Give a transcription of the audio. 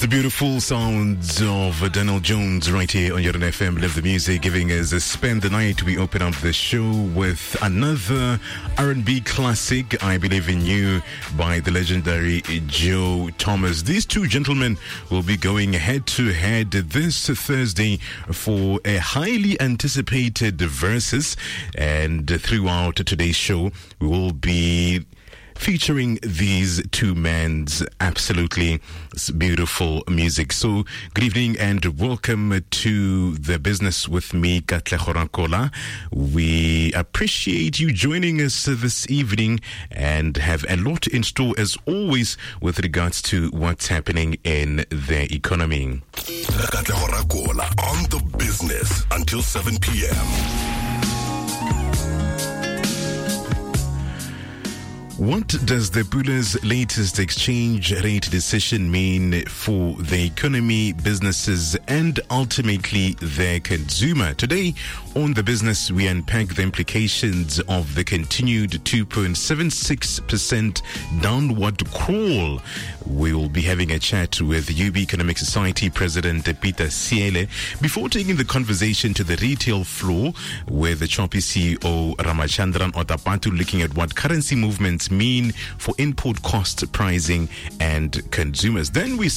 The beautiful sounds of Daniel Jones right here on Jordan FM. Live the music, giving us a spend the night. We open up the show with another R&B classic, I Believe in You, by the legendary Joe Thomas. These two gentlemen will be going head to head this Thursday for a highly anticipated versus, and throughout today's show we will be featuring these two men's absolutely beautiful music. So, good evening and welcome to The Business with me, Katle Khorankola. We appreciate you joining us this evening and have a lot in store as always with regards to what's happening in the economy. Katle Khorankola on The Business until 7 p.m. What does the Pula's latest exchange rate decision mean for the economy, businesses, and ultimately the consumer? Today on The Business, we unpack the implications of the continued 2.76% downward crawl. We will be having a chat with UB Economic Society President Peter Siele before taking the conversation to the retail floor with the Choppy CEO Ramachandran Otapatu, looking at what currency movements mean for input cost pricing and consumers. Then we